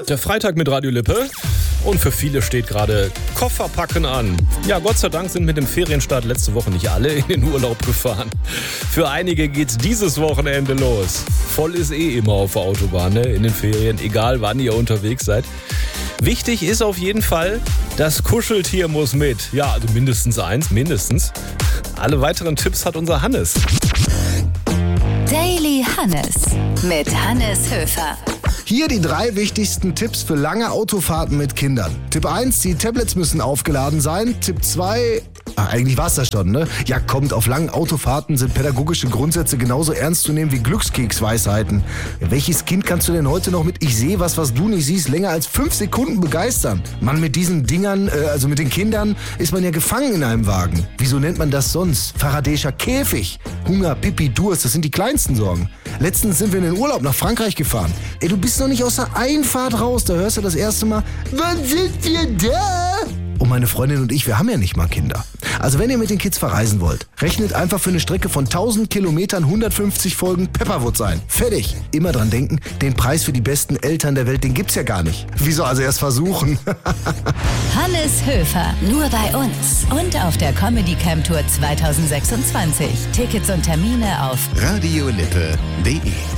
Der Freitag mit Radio Lippe. Und für viele steht gerade Kofferpacken an. Ja, Gott sei Dank sind mit dem Ferienstart letzte Woche nicht alle in den Urlaub gefahren. Für einige geht's dieses Wochenende los. Voll ist immer auf der Autobahn, ne? In den Ferien, egal wann ihr unterwegs seid. Wichtig ist auf jeden Fall, das Kuscheltier muss mit. Ja, also mindestens eins, mindestens. Alle weiteren Tipps hat unser Hannes. Daily Hannes mit Hannes Höfer. Hier die 3 wichtigsten Tipps für lange Autofahrten mit Kindern. Tipp 1, die Tablets müssen aufgeladen sein. Tipp 2, eigentlich war es das schon, ne? Ja, kommt, auf langen Autofahrten sind pädagogische Grundsätze genauso ernst zu nehmen wie Glückskeksweisheiten. Ja, welches Kind kannst du denn heute noch mit Ich sehe was du nicht siehst, länger als 5 Sekunden begeistern? Mann, mit diesen Dingern, also mit den Kindern, ist man ja gefangen in einem Wagen. Wieso nennt man das sonst? Faradäischer Käfig. Hunger, Pipi, Durst, das sind die kleinsten Sorgen. Letztens sind wir in den Urlaub nach Frankreich gefahren. Ey, du bist noch nicht aus der Einfahrt raus, da hörst du das erste Mal, wann sind wir da? Und meine Freundin und ich, wir haben ja nicht mal Kinder. Also wenn ihr mit den Kids verreisen wollt, rechnet einfach für eine Strecke von 1000 Kilometern 150 Folgen Pepperwood ein. Fertig. Immer dran denken, den Preis für die besten Eltern der Welt, den gibt's ja gar nicht. Wieso also erst versuchen? Hannes Höfer, nur bei uns und auf der Comedy Camp Tour 2026. Tickets und Termine auf radiolippe.de